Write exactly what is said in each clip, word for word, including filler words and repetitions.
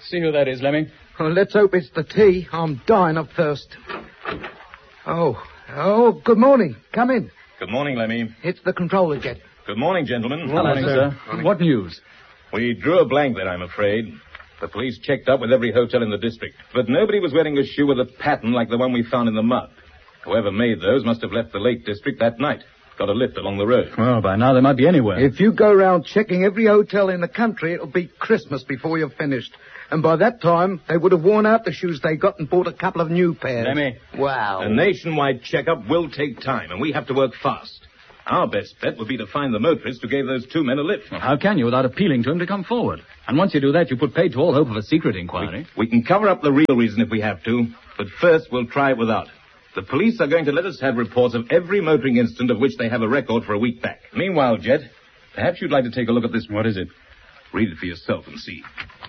See who that is, Lemmy. Well, let's hope it's the tea. I'm dying of thirst. Oh, oh, good morning. Come in. Good morning, Lemmy. It's the controller jet. Good morning, gentlemen. Good morning, sir. Morning. What news? We drew a blank there, I'm afraid. The police checked up with every hotel in the district, but nobody was wearing a shoe with a pattern like the one we found in the mud. Whoever made those must have left the Lake District that night. Got a lift along the road. Well, by now they might be anywhere. If you go round checking every hotel in the country, it'll be Christmas before you're finished. And by that time, they would have worn out the shoes they got and bought a couple of new pairs. Lemmy. Wow. A nationwide checkup will take time, and we have to work fast. Our best bet would be to find the motorist who gave those two men a lift. Well, how can you without appealing to him to come forward? And once you do that, you put paid to all hope of a secret inquiry. We, we can cover up the real reason if we have to, but first we'll try it without. The police are going to let us have reports of every motoring incident of which they have a record for a week back. Meanwhile, Jet, perhaps you'd like to take a look at this. What is it? Read it for yourself and see.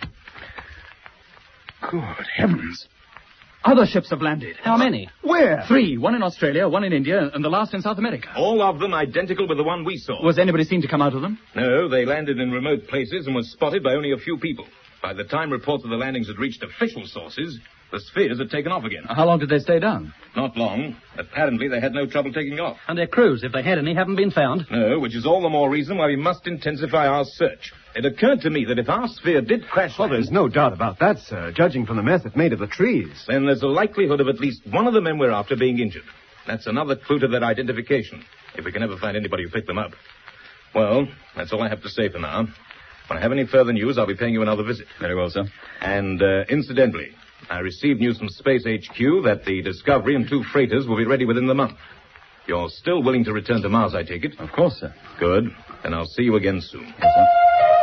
Good heavens. Other ships have landed. How many? Where? Three. One in Australia, one in India, and the last in South America. All of them identical with the one we saw. Was anybody seen to come out of them? No, they landed in remote places and were spotted by only a few people. By the time reports of the landings had reached official sources, the spheres had taken off again. How long did they stay down? Not long. Apparently, they had no trouble taking off. And their crews, if they had any, haven't been found? No, which is all the more reason why we must intensify our search. It occurred to me that if our sphere did crash... Well, there's no doubt about that, sir, judging from the mess it made of the trees. Then there's a likelihood of at least one of the men we're after being injured. That's another clue to their identification, if we can ever find anybody who picked them up. Well, that's all I have to say for now. When I have any further news, I'll be paying you another visit. Very well, sir. And, uh, incidentally, I received news from Space H Q that the Discovery and two freighters will be ready within the month. You're still willing to return to Mars, I take it? Of course, sir. Good. Then I'll see you again soon. Yes, sir.